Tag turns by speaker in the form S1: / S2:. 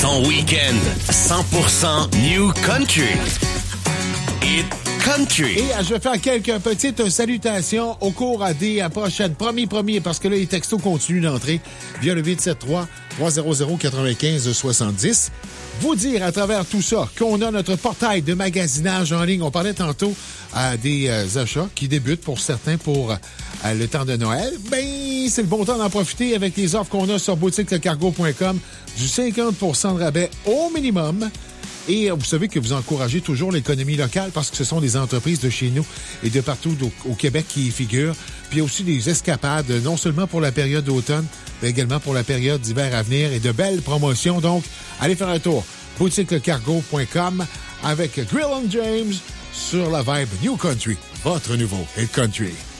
S1: Ton week-end 100% New Country. Hit Country.
S2: Et je vais faire quelques petites salutations au cours des prochaines. Premier, parce que là, les textos continuent d'entrer via le 873-300-95-70. Vous dire à travers tout ça qu'on a notre portail de magasinage en ligne. On parlait tantôt des achats qui débutent pour certains pour le temps de Noël. Ben, c'est le bon temps d'en profiter avec les offres qu'on a sur boutiquelecargo.com. Du 50% de rabais au minimum. Et vous savez que vous encouragez toujours l'économie locale parce que ce sont des entreprises de chez nous et de partout au Québec qui y figurent. Puis il y a aussi des escapades, non seulement pour la période d'automne, mais également pour la période d'hiver à venir et de belles promotions. Donc, allez faire un tour. boutiquelecargo.com avec Grill & James sur la vibe New Country, votre nouveau Hit Country.